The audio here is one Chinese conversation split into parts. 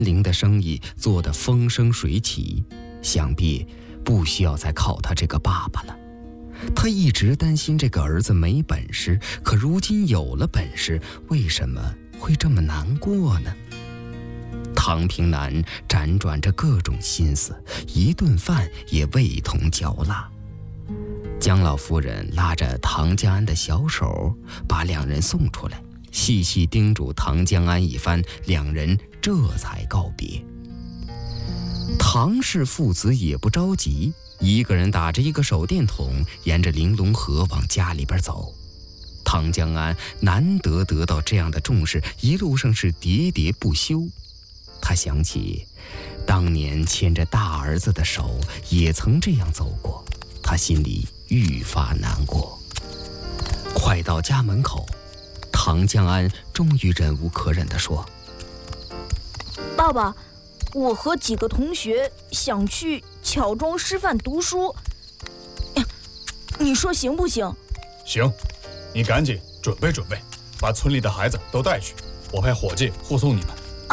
林的生意做得风生水起，想必不需要再靠他这个爸爸了。他一直担心这个儿子没本事，可如今有了本事，为什么会这么难过呢？唐平南辗转着各种心思，一顿饭也味同嚼蜡。姜老夫人拉着唐江安的小手，把两人送出来，细细叮嘱唐江安一番，两人这才告别。唐氏父子也不着急，一个人打着一个手电筒，沿着玲珑河往家里边走。唐江安难得得到这样的重视，一路上是喋喋不休。他想起当年牵着大儿子的手也曾这样走过，他心里愈发难过。快到家门口，唐江安终于忍无可忍地说： 爸爸，我和几个同学想去巧庄师范读书，你说行不行？ 行，你赶紧准备准备，把村里的孩子都带去，我派伙计护送你们。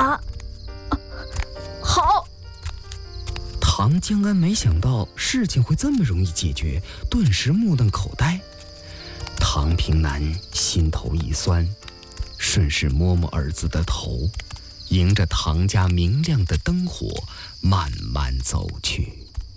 好。 唐江安没想到事情会这么容易解决，顿时目瞪口呆。唐平南心头一酸，顺势摸摸儿子的头，迎着唐家明亮的灯火慢慢走去。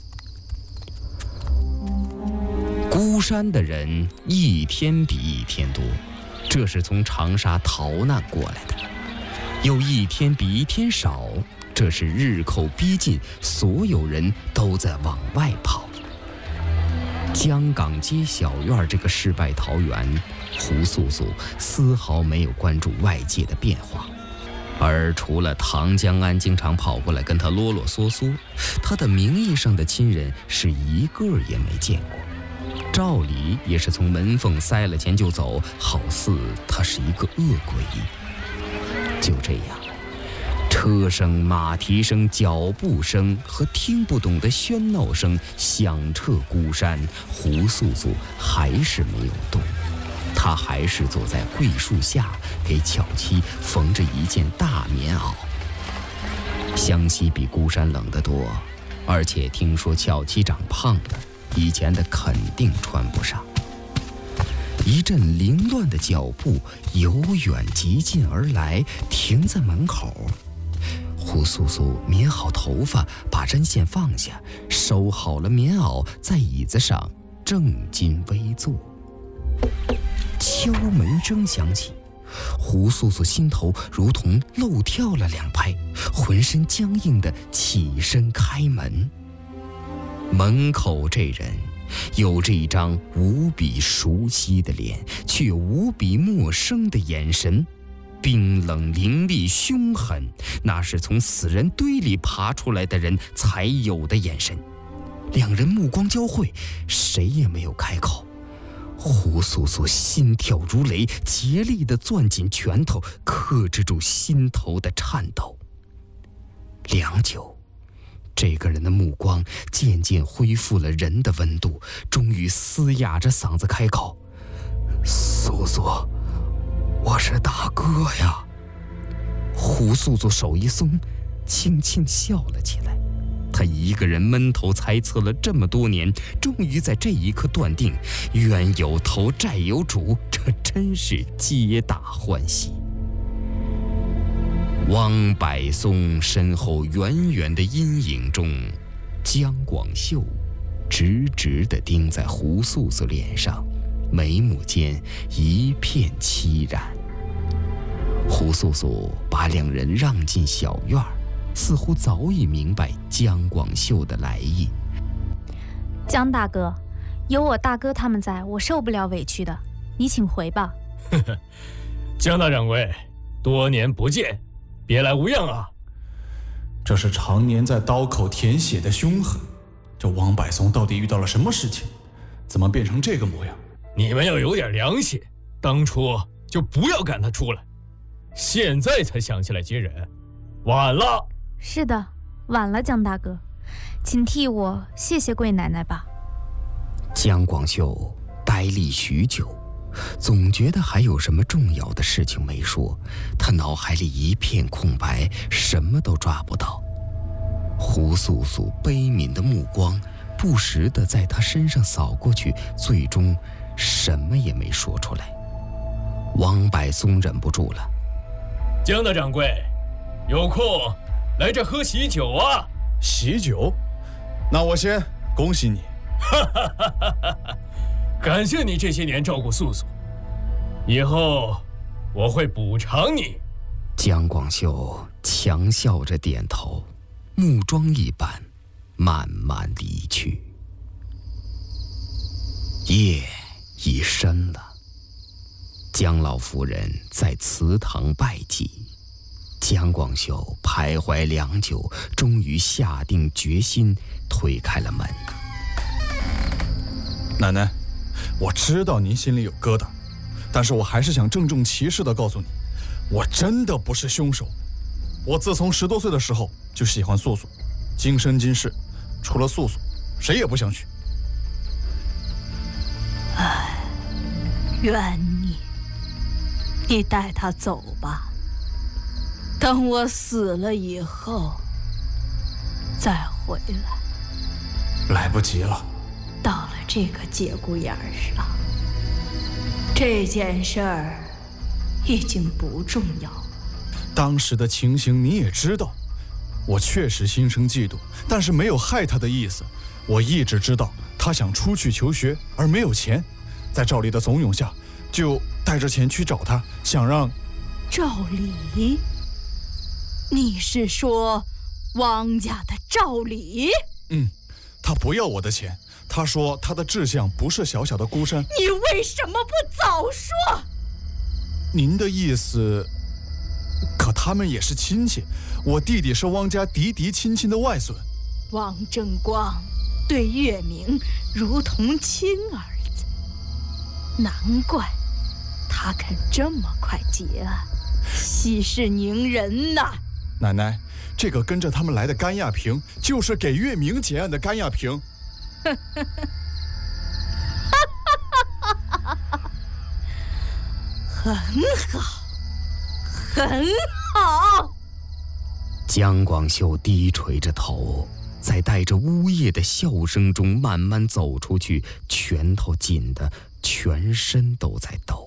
孤山的人一天比一天多，这是从长沙逃难过来的；又一天比一天少，这是日寇逼近，所有人都在往外跑。江港街小院这个世外桃源，胡素素丝毫没有关注外界的变化，而除了唐江安经常跑过来跟他啰啰嗦嗦，他的名义上的亲人是一个也没见过。照理也是从门缝塞了钱就走，好似他是一个恶鬼。就这样，车声、马蹄声、脚步声和听不懂的喧闹声响彻孤山，胡素素还是没有动。她还是坐在桂树下，给巧妻缝着一件大棉袄。湘西比孤山冷得多，而且听说巧妻长胖了，以前的肯定穿不上。一阵凌乱的脚步由远及近而来，停在门口。胡素素抿好头发，把针线放下，收好了棉袄，在椅子上正襟危坐。敲门声响起，胡素素心头如同漏跳了2拍，浑身僵硬地起身开门。门口这人有着一张无比熟悉的脸，却又无比陌生的眼神，冰冷凌厉凶狠，那是从死人堆里爬出来的人才有的眼神。两人目光交汇，谁也没有开口。胡素素心跳如雷，竭力地攥紧拳头，克制住心头的颤抖。良久，这个人的目光渐渐恢复了人的温度，终于嘶哑着嗓子开口：素素，我是大哥呀。胡素素手一松，轻轻笑了起来。他一个人闷头猜测了这么多年，终于在这一刻断定，冤有头债有主，这真是皆大欢喜。汪柏松身后远远的阴影中，姜广秀直直地盯在胡素素脸上，眉目间一片凄然。胡素素把两人让进小院，似乎早已明白姜广秀的来意。 姜大哥，有我大哥他们在，我受不了委屈的，你请回吧。 姜大掌柜，多年不见，别来无恙啊。 这是常年在刀口舔血的凶狠，这王柏松到底遇到了什么事情，怎么变成这个模样？ 你们要有点良心，当初就不要赶他出来，现在才想起来接人，晚了。 是的，晚了，姜大哥，请替我谢谢贵奶奶吧。 姜广秀呆立许久， 总觉得还有什么重要的事情没说，他脑海里一片空白，什么都抓不到。胡素素悲悯的目光不时地在他身上扫过去，最终什么也没说出来。王柏松忍不住了：“ 江大掌柜，有空来这喝喜酒啊！” 喜酒？那我先恭喜你。 感谢你这些年照顾素素，以后我会补偿你。 姜广秀强笑着点头，木桩一般慢慢离去。夜已深了，姜老夫人在祠堂拜祭。姜广秀徘徊良久，终于下定决心推开了门。 奶奶，我知道您心里有疙瘩，但是我还是想郑重其事地告诉你，我真的不是凶手。我自从10多岁的时候就喜欢素素，今生今世，除了素素，谁也不想娶。 唉，怨你带她走吧，等我死了以后再回来。 来不及了。 到了这个节骨眼上，这件事儿已经不重要了。 当时的情形你也知道，我确实心生嫉妒，但是没有害他的意思。我一直知道他想出去求学而没有钱，在赵离的怂恿下，就带着钱去找他，想让…… 赵离？你是说汪家的赵离？ 他不要我的钱，他说他的志向不是小小的孤山。 你为什么不早说？ 您的意思？可他们也是亲戚，我弟弟是汪家嫡嫡亲亲的外孙。 汪正光对月明如同亲儿子，难怪他肯这么快结案，息事宁人呐。 奶奶，这个跟着他们来的甘亚平，就是给月明结案的甘亚平。 很好，很好。 姜广秀低垂着头，在带着呜咽的笑声中慢慢走出去，拳头紧得全身都在抖。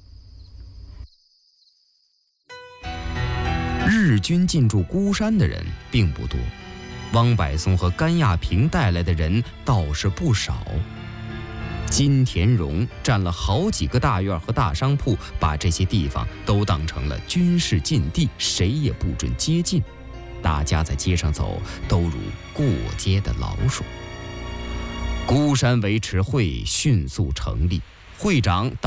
日军进驻孤山的人并不多，汪柏松和甘亚平带来的人倒是不少。金田荣占了好几个大院和大商铺，把这些地方都当成了军事禁地，谁也不准接近。大家在街上走，都如过街的老鼠。孤山维持会迅速成立，会长